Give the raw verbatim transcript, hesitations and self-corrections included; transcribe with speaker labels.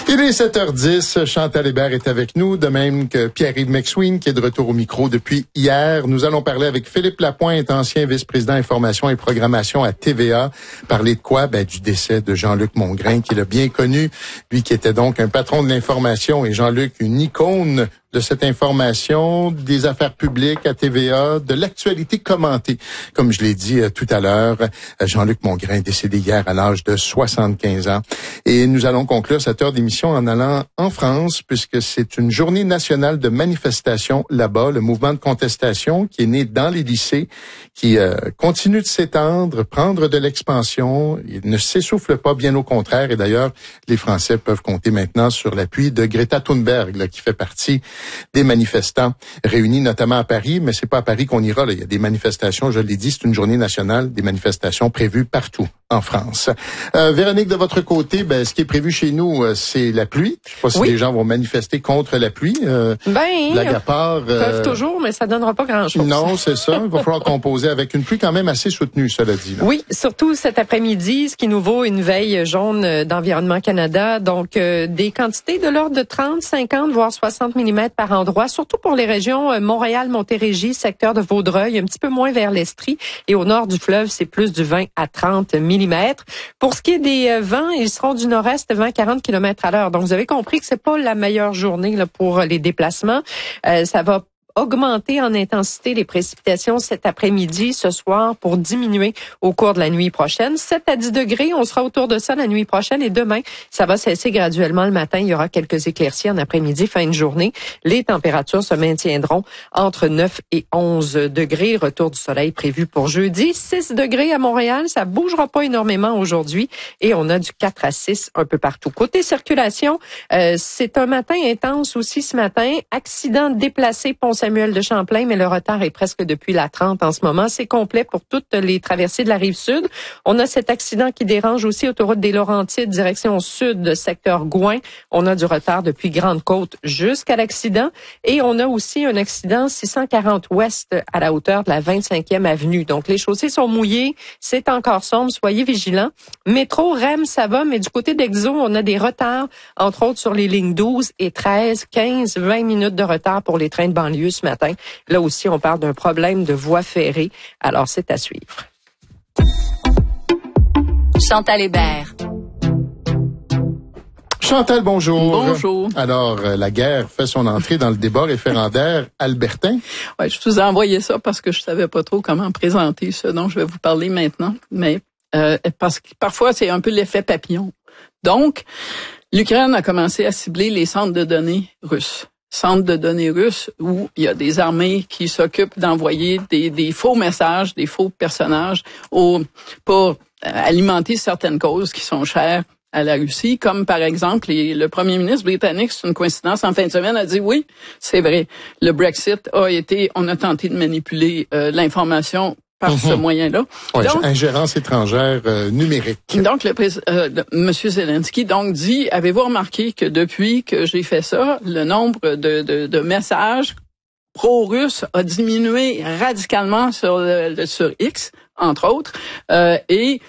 Speaker 1: Il est sept heures dix, Chantal Hébert est avec nous, de même que Pierre-Yves McSween, qui est de retour au micro depuis hier. Nous allons parler avec Philippe Lapointe, ancien vice-président information et programmation à T V A. Parler de quoi? Ben, du décès de Jean-Luc Mongrain, qui l'a bien connu. Lui qui était donc un patron de l'information et Jean-Luc, une icône de cette information, des affaires publiques à T V A, de l'actualité commentée. Comme je l'ai dit euh, tout à l'heure, euh, Jean-Luc Mongrain est décédé hier à l'âge de soixante-quinze ans. Et nous allons conclure cette heure d'émission en allant en France, puisque c'est une journée nationale de manifestation là-bas, le mouvement de contestation qui est né dans les lycées, qui euh, continue de s'étendre, prendre de l'expansion. Il ne s'essouffle pas, bien au contraire. Et d'ailleurs, les Français peuvent compter maintenant sur l'appui de Greta Thunberg, là, qui fait partie des manifestants réunis notamment à Paris, mais c'est pas à Paris qu'on ira. Là. Il y a des manifestations, je l'ai dit, c'est une journée nationale, des manifestations prévues partout en France. Euh, Véronique, de votre côté, ben, ce qui est prévu chez nous, euh, c'est la pluie. Je sais pas si
Speaker 2: oui.
Speaker 1: les gens vont manifester contre la pluie. Euh,
Speaker 2: ben,
Speaker 1: blague à part.
Speaker 2: Ils
Speaker 1: euh,
Speaker 2: peuvent toujours, mais ça donnera pas grand-chose.
Speaker 1: Non, c'est ça. Il va falloir composer avec une pluie quand même assez soutenue, cela dit. Là.
Speaker 2: Oui, surtout cet après-midi, ce qui nous vaut une veille jaune d'Environnement Canada. Donc, euh, des quantités de l'ordre de trente, cinquante, voire soixante millimètres par endroit, surtout pour les régions euh, Montréal, Montérégie, secteur de Vaudreuil, un petit peu moins vers l'Estrie. Et au nord du fleuve, c'est plus du vingt à trente millimètres. Pour ce qui est des euh, vents, ils seront du nord-est vingt à quarante kilomètres à l'heure. Donc, vous avez compris que c'est pas la meilleure journée là, pour les déplacements. Euh, ça va augmenter en intensité les précipitations cet après-midi, ce soir, pour diminuer au cours de la nuit prochaine. sept à dix degrés, on sera autour de ça la nuit prochaine et demain, ça va cesser graduellement le matin. Il y aura quelques éclaircies en après-midi, fin de journée. Les températures se maintiendront entre neuf et onze degrés. Retour du soleil prévu pour jeudi. six degrés à Montréal, ça bougera pas énormément aujourd'hui et on a du quatre à six un peu partout. Côté circulation, euh, c'est un matin intense aussi ce matin. Accident déplacé Pont-Samuel de Champlain, mais le retard est presque depuis la trente en ce moment. C'est complet pour toutes les traversées de la Rive-Sud. On a cet accident qui dérange aussi autoroute des Laurentides, direction sud, secteur Gouin. On a du retard depuis Grande-Côte jusqu'à l'accident. Et on a aussi un accident six cent quarante ouest à la hauteur de la vingt-cinquième avenue. Donc, les chaussées sont mouillées. C'est encore sombre. Soyez vigilants. Métro, R E M, ça va, mais du côté d'Exo, on a des retards, entre autres sur les lignes douze et treize, quinze, vingt minutes de retard pour les trains de banlieue ce matin. Là aussi, on parle d'un problème de voie ferrée. Alors, c'est à suivre.
Speaker 3: Chantal Hébert.
Speaker 1: Chantal, bonjour.
Speaker 4: Bonjour.
Speaker 1: Alors, euh, la guerre fait son entrée dans le débat référendaire albertain.
Speaker 4: Ouais, je vous ai envoyé ça parce que je savais pas trop comment présenter ce dont je vais vous parler maintenant, mais euh, parce que parfois c'est un peu l'effet papillon. Donc, l'Ukraine a commencé à cibler les centres de données russes. Centre de données russes où il y a des armées qui s'occupent d'envoyer des, des faux messages, des faux personnages au, pour alimenter certaines causes qui sont chères à la Russie, comme par exemple les, le premier ministre britannique, c'est une coïncidence, en fin de semaine, a dit oui, c'est vrai, le Brexit a été, on a tenté de manipuler euh, l'information par mm-hmm. ce moyen-là.
Speaker 1: Ouais,
Speaker 4: donc,
Speaker 1: ingérence étrangère euh, numérique.
Speaker 4: Donc, le président, euh, M. Zelensky, donc, dit, avez-vous remarqué que depuis que j'ai fait ça, le nombre de, de, de messages pro-russes a diminué radicalement sur, le, sur X, entre autres, euh, et